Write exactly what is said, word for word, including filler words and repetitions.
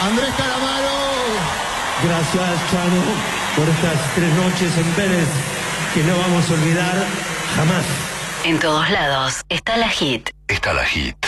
Andrés Calamaro. Gracias, Chano, por estas tres noches en Vélez que no vamos a olvidar jamás. En todos lados está la hit. Está la hit.